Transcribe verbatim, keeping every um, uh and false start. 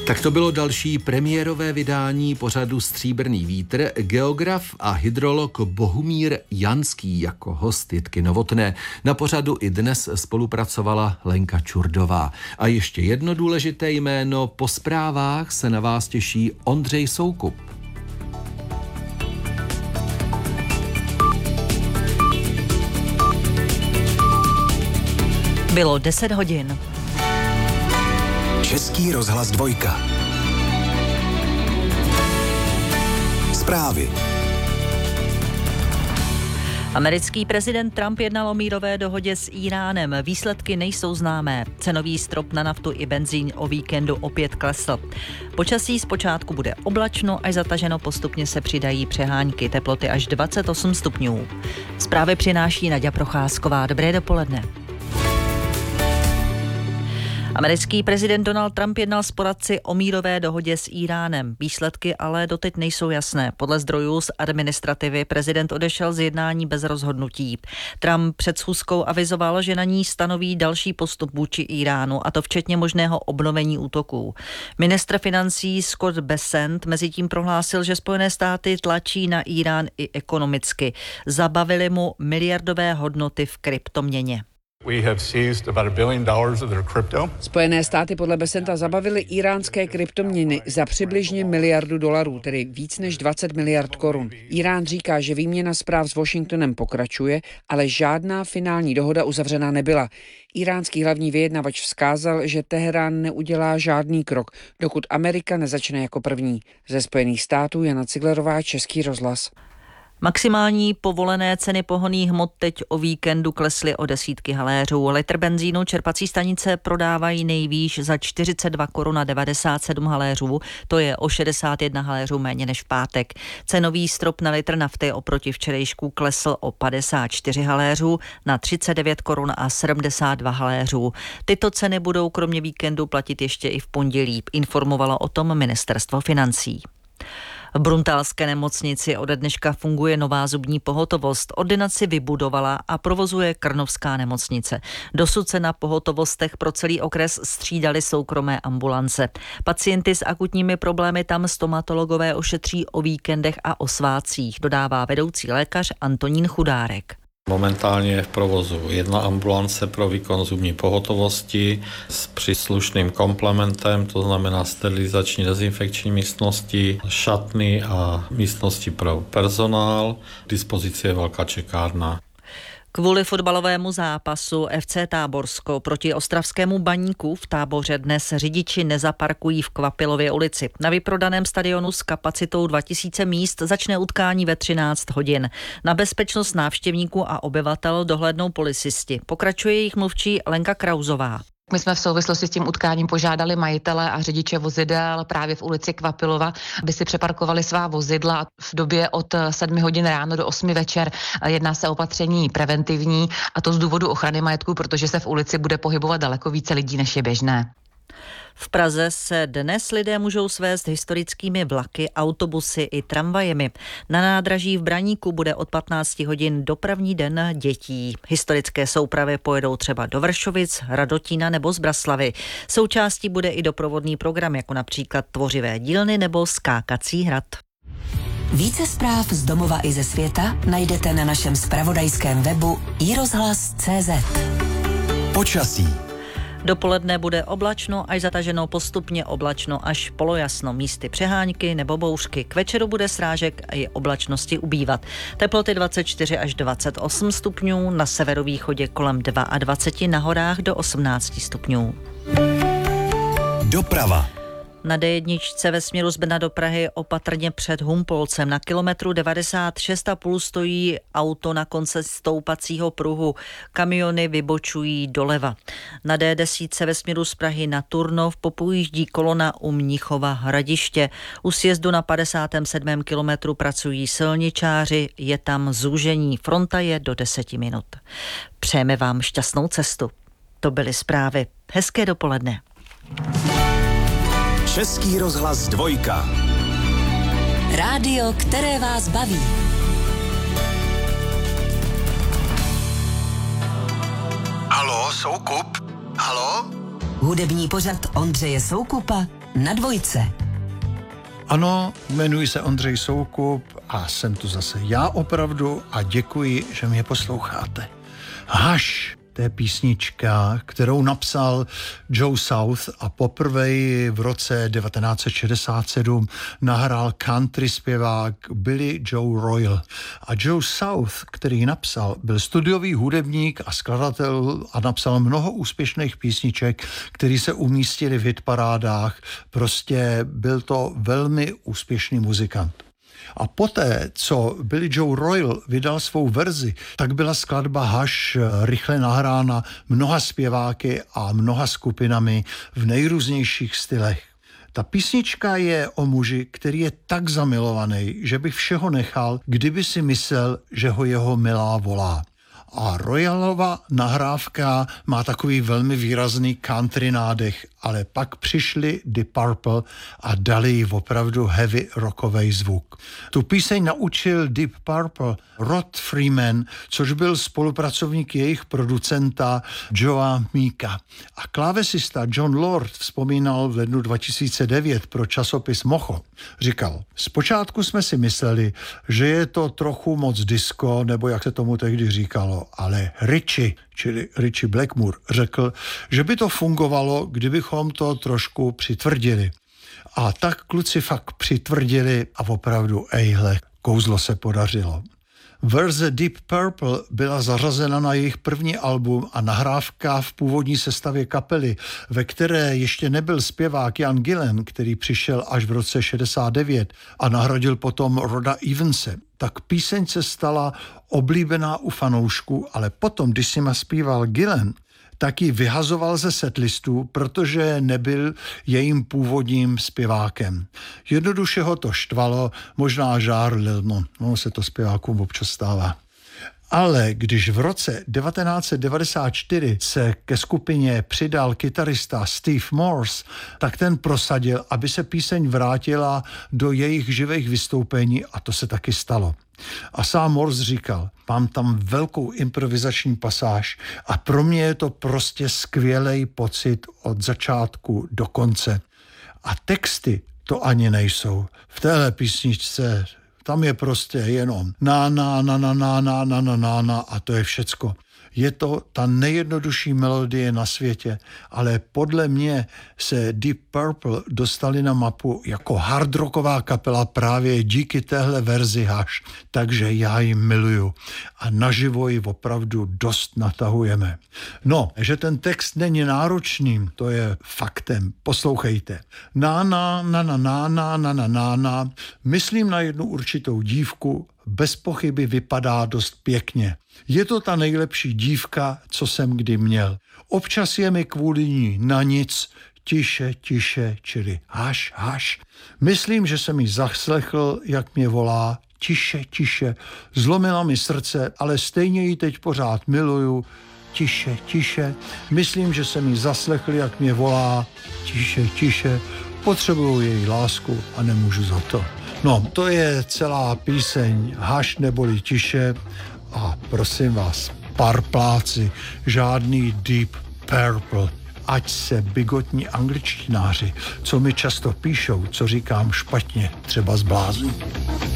Tak to bylo další premiérové vydání pořadu Stříbrný vítr. Geograf a hydrolog Bohumír Janský jako host Jitky Novotné. Na pořadu i dnes spolupracovala Lenka Čurdová. A ještě jedno důležité jméno, po zprávách se na vás těší Ondřej Soukup. Bylo deset hodin. Český rozhlas dvojka. Zprávy. Americký prezident Trump jednal o mírové dohodě s Íránem. Výsledky nejsou známé. Cenový strop na naftu i benzín o víkendu opět klesl. Počasí zpočátku bude oblačno, až zataženo postupně se přidají přehánky. Teploty až dvacet osm stupňů. Zprávy přináší Naďa Procházková. Dobré dopoledne. Americký prezident Donald Trump jednal s poradci o mírové dohodě s Íránem. Výsledky ale doteď nejsou jasné. Podle zdrojů z administrativy prezident odešel z jednání bez rozhodnutí. Trump před schůzkou avizoval, že na ní stanoví další postup vůči Íránu, a to včetně možného obnovení útoků. Ministr financí Scott Bessent mezitím prohlásil, že Spojené státy tlačí na Írán i ekonomicky. Zabavili mu miliardové hodnoty v kryptoměně. Spojené státy podle Bessenta zabavily íránské kryptoměny za přibližně miliardu dolarů, tedy víc než dvacet miliard korun. Írán říká, že výměna zpráv s Washingtonem pokračuje, ale žádná finální dohoda uzavřena nebyla. Iránský hlavní vyjednavač vzkázal, že Teherán neudělá žádný krok, dokud Amerika nezačne jako první. Ze Spojených států Jana Ciglerová, Český rozhlas. Maximální povolené ceny pohonných hmot teď o víkendu klesly o desítky haléřů. Litr benzínu čerpací stanice prodávají nejvýš za čtyřicet dva korun a devadesát sedm haléřů, to je o šedesát jedna haléřů méně než v pátek. Cenový strop na litr nafty oproti včerejšku klesl o padesát čtyři haléřů na třicet devět korun a sedmdesát dva haléřů. Tyto ceny budou kromě víkendu platit ještě i v pondělí, informovalo o tom ministerstvo financí. V Bruntálské nemocnici ode dneška funguje nová zubní pohotovost. Ordinaci vybudovala a provozuje Krnovská nemocnice. Dosud se na pohotovostech pro celý okres střídaly soukromé ambulance. Pacienty s akutními problémy tam stomatologové ošetří o víkendech a o svátcích, dodává vedoucí lékař Antonín Chudárek. Momentálně je v provozu jedna ambulance pro výkon zubní pohotovosti s příslušným komplementem, to znamená sterilizační dezinfekční místnosti, šatny a místnosti pro personál. K dispozici je velká čekárna. Kvůli fotbalovému zápasu F C Táborsko proti ostravskému Baníku v Táboře dnes řidiči nezaparkují v Kvapilově ulici. Na vyprodaném stadionu s kapacitou dva tisíce míst začne utkání ve třináct hodin. Na bezpečnost návštěvníků a obyvatel dohlédnou policisti. Pokračuje jejich mluvčí Lenka Krauzová. My jsme v souvislosti s tím utkáním požádali majitele a řidiče vozidel právě v ulici Kvapilova, aby si přeparkovali svá vozidla v době od sedmi hodin ráno do osmi večer. Jedná se o opatření preventivní, a to z důvodu ochrany majetku, protože se v ulici bude pohybovat daleko více lidí, než je běžné. V Praze se dnes lidé můžou svést historickými vlaky, autobusy i tramvajemi. Na nádraží v Braníku bude od patnácti hodin dopravní den dětí. Historické soupravy pojedou třeba do Vršovic, Radotína nebo z Braslavy. Součástí bude i doprovodný program, jako například tvořivé dílny nebo skákací hrad. Více zpráv z domova i ze světa najdete na našem zpravodajském webu i rozhlas tečka cé zet. Počasí. Dopoledne bude oblačno, až zataženo postupně oblačno až polojasno, místy přehánky nebo bouřky. K večeru bude srážek a je oblačnosti ubývat. Teploty dvacet čtyři až dvacet osm stupňů, na severovýchodě kolem dvacet dva, na horách do osmnáct stupňů. Doprava. Na D jedna ve směru z Brna do Prahy opatrně před Humpolcem. Na kilometru devadesát šest a půl stojí auto na konci stoupacího pruhu. Kamiony vybočují doleva. Na D deset ve směru z Prahy na Turnov popojíždí kolona u Mnichova Hradiště. U sjezdu na padesátém sedmém kilometru pracují silničáři, je tam zúžení. Fronta je do deseti minut. Přejeme vám šťastnou cestu. To byly zprávy. Hezké dopoledne. Český rozhlas dvojka. Rádio, které vás baví. Haló, Soukup? Haló? Hudební pořad Ondřeje Soukupa na Dvojce. Ano, jmenuji se Ondřej Soukup a jsem tu zase já opravdu a děkuji, že mě posloucháte. Hush, to je písnička, kterou napsal Joe South a poprvé v roce devatenáct set šedesát sedm nahrál country zpěvák Billy Joe Royal. A Joe South, který ji napsal, byl studiový hudebník a skladatel a napsal mnoho úspěšných písniček, které se umístily v hitparádách. Prostě byl to velmi úspěšný muzikant. A poté, co Billy Joe Royal vydal svou verzi, tak byla skladba Hush rychle nahrána mnoha zpěváky a mnoha skupinami v nejrůznějších stylech. Ta písnička je o muži, který je tak zamilovaný, že by všeho nechal, kdyby si myslel, že ho jeho milá volá. A Royalova nahrávka má takový velmi výrazný country nádech, ale pak přišli Deep Purple a dali jí opravdu heavy rockový zvuk. Tu píseň naučil Deep Purple Rod Freeman, což byl spolupracovník jejich producenta Joea Meeka. A klávesista John Lord vzpomínal v lednu dva tisíce devět pro časopis Mocho. Říkal, zpočátku jsme si mysleli, že je to trochu moc disco, nebo jak se tomu tehdy říkalo, ale Richie, čili Richie Blackmore, řekl, že by to fungovalo, kdybychom to trošku přitvrdili. A tak kluci fakt přitvrdili a opravdu, ejhle, kouzlo se podařilo. Verze Deep Purple byla zařazena na jejich první album a nahrávka v původní sestavě kapely, ve které ještě nebyl zpěvák Ian Gillan, který přišel až v roce šedesát devět a nahradil potom Roda Evanse. Tak píseň se stala oblíbená u fanoušků, ale potom, když si ma zpíval Gillan, tak ji vyhazoval ze setlistů, protože nebyl jejím původním zpěvákem. Jednoduše ho to štvalo, možná žárlil, no, no se to zpěvákům občas stává. Ale když v roce devatenáct set devadesát čtyři se ke skupině přidal kytarista Steve Morse, tak ten prosadil, aby se píseň vrátila do jejich živých vystoupení a to se taky stalo. A sám Morse říkal, mám tam velkou improvizační pasáž a pro mě je to prostě skvělej pocit od začátku do konce. A texty to ani nejsou. V téhle písničce tam je prostě jenom na, na, na, na, na, na, na, na, na, na a to je všecko. Je to ta nejjednodušší melodie na světě, ale podle mě se Deep Purple dostali na mapu jako hardrocková kapela právě díky téhle verzi Hush, takže já ji miluju a naživo ji opravdu dost natahujeme. No, že ten text není náročný, to je faktem. Poslouchejte. Na, na, na, na, na, na, na, na, na, na. Myslím na jednu určitou dívku, bez pochyby vypadá dost pěkně. Je to ta nejlepší dívka, co jsem kdy měl. Občas je mi kvůli ní na nic, tiše, tiše, čili haš, haš. Myslím, že jsem jí zaslechl, jak mě volá, tiše, tiše. Zlomila mi srdce, ale stejně ji teď pořád miluju. Tiše, tiše. Myslím, že jsem jí zaslechl, jak mě volá, tiše, tiše. Potřebuju její lásku a nemůžu za to. No, to je celá píseň Hush neboli tiše a prosím vás, parpláci, žádný Deep Purple, ať se bigotní angličtináři, co mi často píšou, co říkám špatně, třeba zblázní.